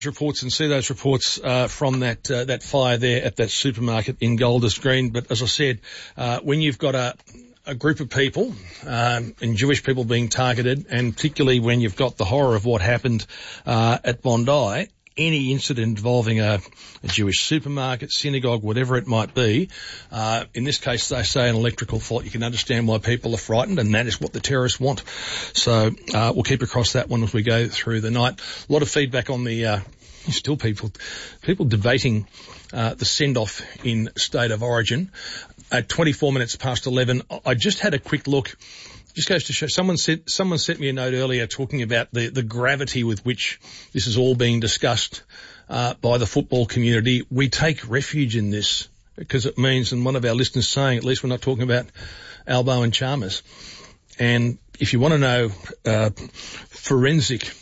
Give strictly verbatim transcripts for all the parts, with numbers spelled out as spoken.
reports and see those reports uh, from that uh, that fire there at that supermarket in Golders Green. But as I said, uh, when you've got a a group of people um, and Jewish people being targeted, and particularly when you've got the horror of what happened uh, at Bondi, any incident involving a, a Jewish supermarket, synagogue, whatever it might be, uh, in this case they say an electrical fault, you can understand why people are frightened, and that is what the terrorists want. So uh, we'll keep across that one as we go through the night. A lot of feedback on the uh, still people people debating uh, the send-off in State of Origin. At twenty-four minutes past eleven, I just had a quick look. Just goes to show, someone sent, someone sent me a note earlier talking about the, the gravity with which this is all being discussed, uh, by the football community. We take refuge in this because it means, and one of our listeners saying, at least we're not talking about Albo and Chalmers. And if you want to know, uh, forensic,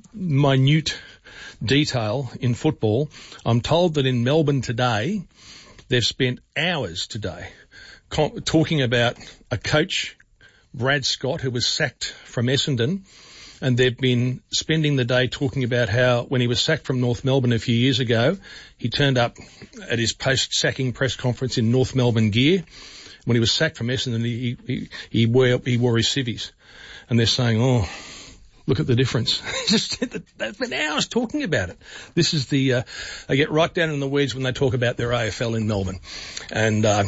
minute detail in football, I'm told that in Melbourne today, they've spent hours today co- talking about a coach, Brad Scott, who was sacked from Essendon, and they've been spending the day talking about how when he was sacked from North Melbourne a few years ago, he turned up at his post-sacking press conference in North Melbourne gear. When he was sacked from Essendon, he, he, he, wore, he wore his civvies. And they're saying, oh, look at the difference. Just they've been hours talking about it. This is the, uh, they get right down in the weeds when they talk about their A F L in Melbourne. And, uh,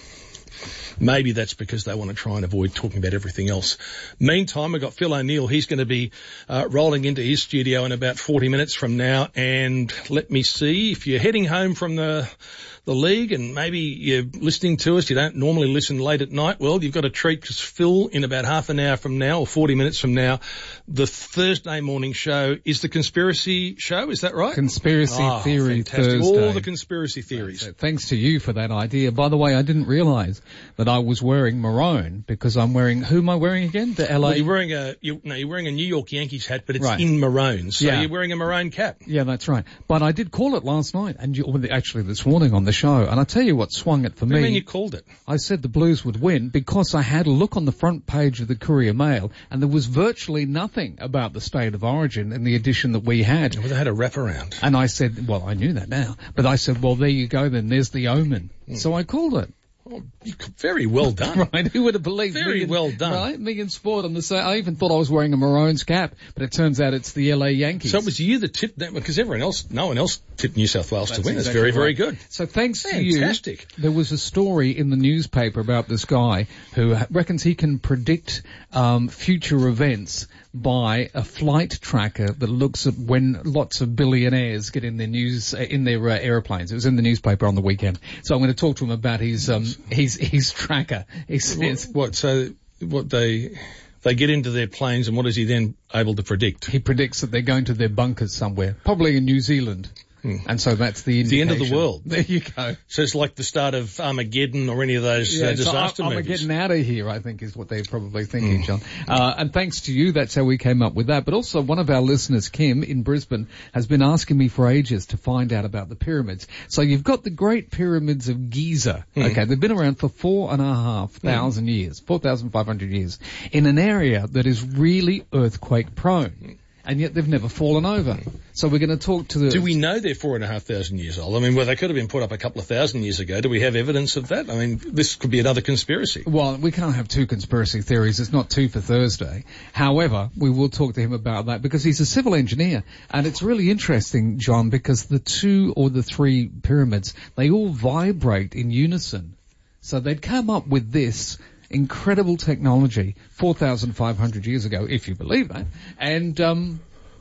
maybe that's because they want to try and avoid talking about everything else. Meantime, we've got Phil O'Neill. He's going to be uh, rolling into his studio in about forty minutes from now. And let me see, if you're heading home from the the league and maybe you're listening to us, you don't normally listen late at night, well, you've got a treat because Phil, in about half an hour from now or forty minutes from now, the Thursday morning show is the Conspiracy Show. Is that right? Conspiracy oh, Theory fantastic. Thursday. All the conspiracy theories. Thanks to you for that idea. By the way, I didn't realise that I was wearing maroon because I'm wearing, who am I wearing again? The L A? Well, you're wearing a, you, no, you're wearing a New York Yankees hat, but it's right. in maroon. So yeah. you're wearing a maroon cap. Yeah, that's right. But I did call it last night, and you, actually this morning on the show, and I tell you what swung it for what me. Do you mean you called it? I said the Blues would win because I had a look on the front page of the Courier Mail, and there was virtually nothing about the State of Origin in the edition that we had. Well, they had a wraparound. And I said, well, I knew that now, but I said, well, there you go then, there's the omen. Mm. So I called it. Oh, very well done. Right, who would have believed? Very me and, well done. Right, me and Sport on the same. I even thought I was wearing a Maroons cap, but it turns out it's the L A Yankees. So it was you that tipped that, because everyone else, no one else tipped New South Wales That's to win. exactly It's very, right. very good. So thanks Fantastic. to you. Fantastic. There was a story in the newspaper about this guy who reckons he can predict um, future events by a flight tracker that looks at when lots of billionaires get in their news, uh, in their uh, aeroplanes. It was in the newspaper on the weekend. So I'm going to talk to him about his, um, his, his tracker. He says, what, what, so what they, they get into their planes and what is he then able to predict? He predicts that they're going to their bunkers somewhere, probably in New Zealand. Hmm. And so that's the indication. The end of the world. There you go. So it's like the start of Armageddon or any of those yeah, uh, disaster so I'm, movies. I'm getting out of here, I think, is what they're probably thinking, mm. John. Uh, and thanks to you, that's how we came up with that. But also one of our listeners, Kim, in Brisbane, has been asking me for ages to find out about the pyramids. So you've got the Great Pyramids of Giza. Mm. Okay, they've been around for four and a half thousand mm. years, four thousand five hundred years, in an area that is really earthquake prone. Mm. And yet they've never fallen over. So we're going to talk to the... Do we know they're four and a half thousand years old? I mean, well, they could have been put up a couple of thousand years ago. Do we have evidence of that? I mean, this could be another conspiracy. Well, we can't have two conspiracy theories. It's not two for Thursday. However, we will talk to him about that because he's a civil engineer. And it's really interesting, John, because the two or the three pyramids, they all vibrate in unison. So they'd come up with this incredible technology four thousand five hundred years ago, if you believe that. And, um,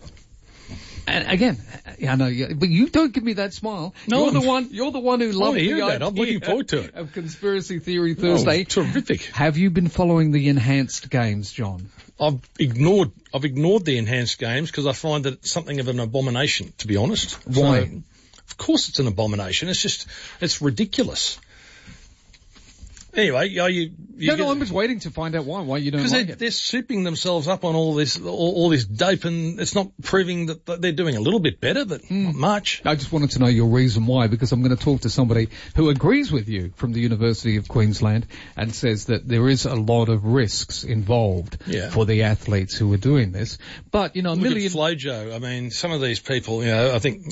and again, I know, but you don't give me that smile. No, you're the one, you're the one who loves the hear idea that. I'm looking forward to it. Of Conspiracy Theory Thursday. Oh, terrific. Have you been following the enhanced games, John? I've ignored, I've ignored the enhanced games because I find that it's something of an abomination, to be honest. Why? So, of course it's an abomination. It's just, it's ridiculous. Anyway, you, you, you no, get, no, I'm just waiting to find out why. Why you don't like they're, it? they're souping themselves up on all this, all, all this dope, and it's not proving that they're doing a little bit better, but mm. not much. I just wanted to know your reason why, because I'm going to talk to somebody who agrees with you from the University of Queensland and says that there is a lot of risks involved yeah. for the athletes who are doing this. But, you know, a Look million... at Flojo. I mean, some of these people, you know, I think